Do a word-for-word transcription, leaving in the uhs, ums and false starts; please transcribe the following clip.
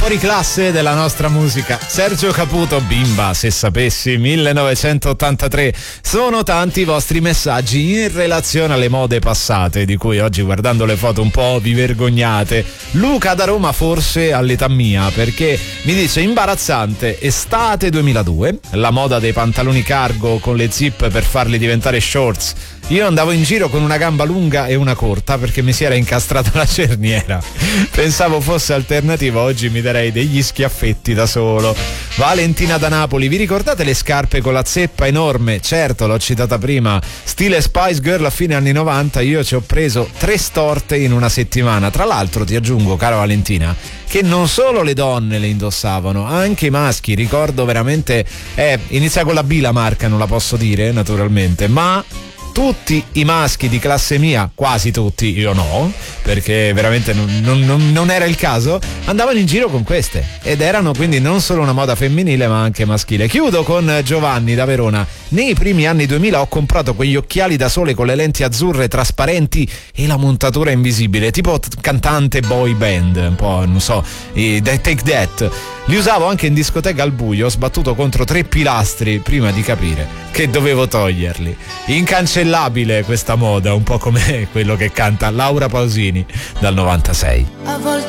fuori classe della nostra musica. Sergio Caputo, Bimba, se sapessi, millenovecentottantatré. Sono tanti i vostri messaggi in relazione alle mode passate, di cui oggi, guardando le foto, un po' vi vergognate. Luca da Roma, forse all'età mia, perché mi dice: imbarazzante, estate duemiladue, la moda dei pantaloni cargo con le zip per farli diventare shorts. Io andavo in giro con una gamba lunga e una corta perché mi si era incastrata la cerniera. Pensavo fosse alternativa, oggi mi darei degli schiaffetti da solo. Valentina da Napoli, vi ricordate le scarpe con la zeppa enorme? Certo, l'ho citata prima, stile Spice Girl a fine anni novanta. Io ci ho preso tre storte in una settimana. Tra l'altro ti aggiungo, cara Valentina, che non solo le donne le indossavano, anche i maschi. Ricordo veramente, eh, inizia con la B la marca, non la posso dire naturalmente, ma tutti i maschi di classe mia, quasi tutti, io no, perché veramente non, non, non era il caso, andavano in giro con queste, ed erano quindi non solo una moda femminile ma anche maschile. Chiudo con Giovanni da Verona. Nei primi anni duemila ho comprato quegli occhiali da sole con le lenti azzurre trasparenti e la montatura invisibile, tipo cantante boy band, un po', non so, i Take That. Li usavo anche in discoteca al buio, sbattuto contro tre pilastri prima di capire che dovevo toglierli. Incancellabile questa moda, un po' come quello che canta Laura Pausini dal novantasei. A volte